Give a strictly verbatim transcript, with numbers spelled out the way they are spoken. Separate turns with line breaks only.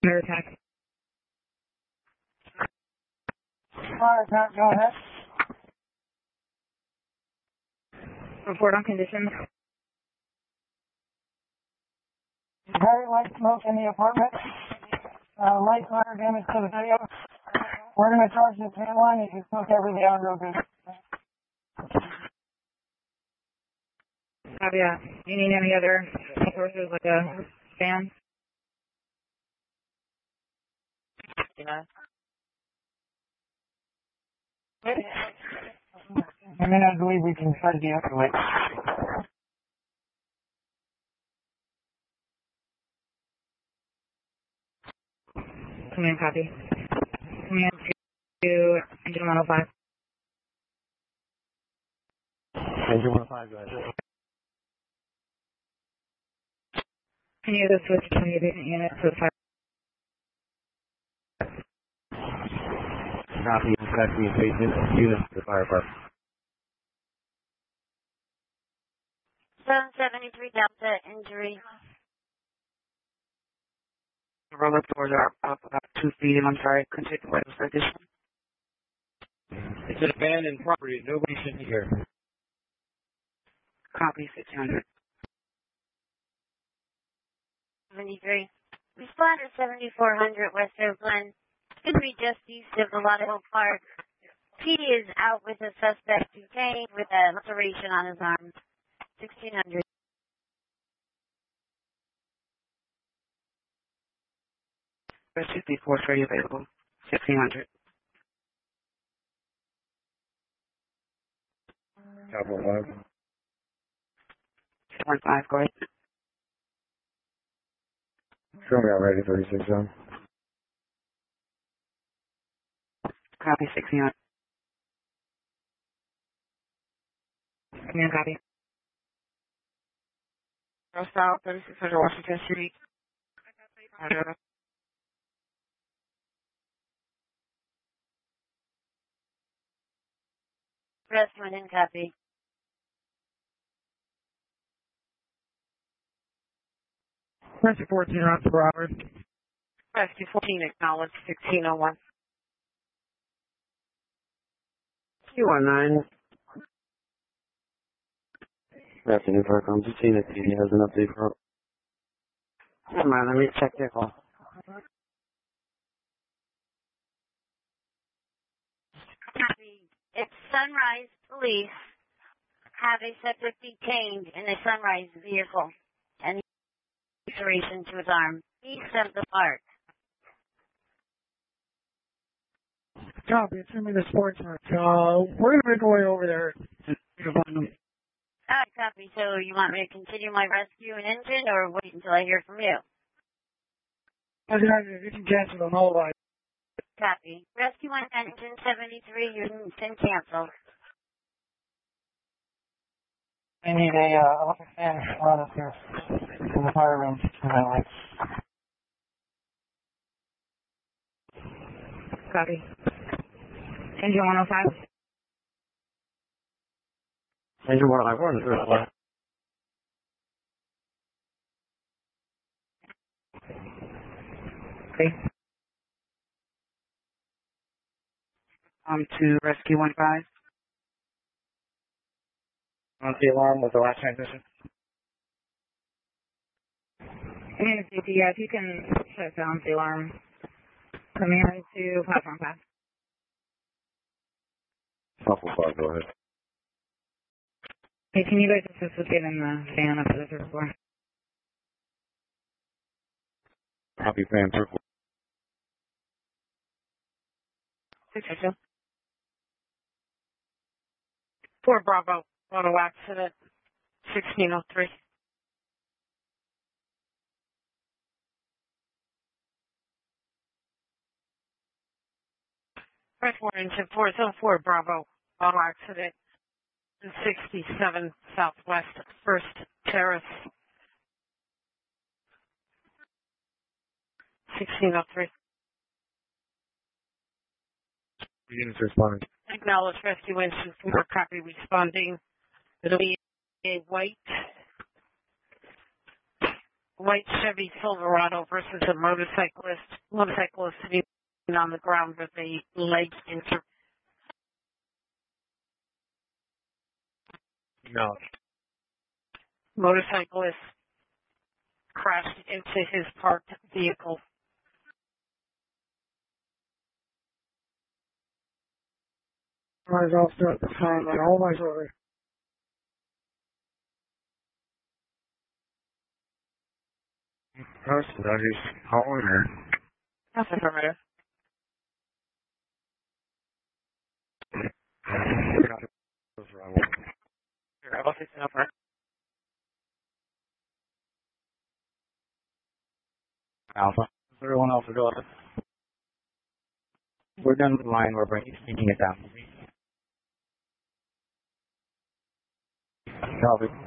Fire attack.
Fire attack, go ahead.
Report on conditions.
Very light smoke in the apartment. Uh, light fire damage to the video. We're going to charge the tan line. You can smoke everything down real good.
Have you, you need any other sources like a fan?
Yeah. I mean, I believe we can try to de-escalate.
Command copy. Command to engine one oh five.
Engine one oh five, go ahead.
Can you go switch to the adjacent unit to the fire?
Copy, dispatch the adjacent unit to the fire department.
seven seventy-three Delta, injury.
The roller doors are up about two feet, and I'm sorry, I couldn't take the windows for this.
It's an abandoned property. Nobody should be here.
Copy six hundred.
seventy-three. Responder seventy-four hundred West Oakland. Could be just east of the Lauderdale Park. P D is out with a suspect detained with a laceration on his arm. sixteen hundred.
There's fifty-four thirty available. sixteen hundred.
Capital five.
one five, go ahead.
Show me already, thirty-six zone.
Copy sixteen hundred. Command copy. North South, thirty-six hundred Washington Street. Roger.
Rescue in copy.
Rescue fourteen, route to Robert.
Rescue fourteen, acknowledged, sixteen oh one.
Q one nine. Rescue New Farcom, just seen it. He has an update for.
Come on, let me check their call.
Copy. It's Sunrise Police have a subject detained in a Sunrise vehicle and laceration to his arm east of the park.
Copy, it's in the sports room. Uh, we're going to make our way over there.
Alright, copy. So you want me to continue my rescue and engine or wait until I hear from you?
I you can cancel the whole line.
Copy. Rescue one engine seventy-three, you've been canceled.
I need a uh, electric fan run up here in the fire room.
Copy. Engine one oh five.
Engine one oh five, we're on the third floor.
Okay. Um, to rescue one five.
On the alarm with the last transmission.
And yeah, if you can shut down the alarm. Command to platform five.
Platform five, go ahead.
Hey, can you guys assist with getting the fan up to the third floor?
Copy, fan, third floor.
Six or two. Four Bravo, auto accident, sixteen oh three. First warning to four oh four Bravo, auto accident, sixty-seven Southwest First Terrace, sixteen oh three.
Units responding.
Acknowledge rescue engine four, copy responding. It'll be a white white Chevy Silverado versus a motorcyclist. Motorcyclist sitting on the ground with a leg injury.
No.
Motorcyclist crashed into his parked vehicle.
Eyes officer at the time on all my orders.
First, that is calling her.
That's affirmative. You're able to number.
Alpha. Everyone else, go ahead. We're done with the line. We're bringing it down. Copy.